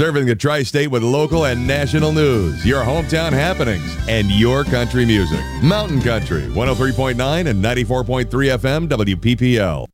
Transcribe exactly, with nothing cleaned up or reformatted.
Serving the tri-state with local and national news, your hometown happenings, and your country music. Mountain Country, one oh three point nine and ninety-four point three F M W P P L.